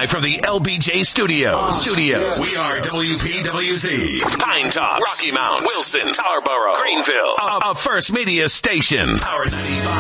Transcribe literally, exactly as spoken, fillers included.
Live from the L B J Studios. Studios. We are W P W Z. Pine Top, Rocky Mount, Wilson, Tarboro, Greenville. A, a First Media station. Power ninety-five.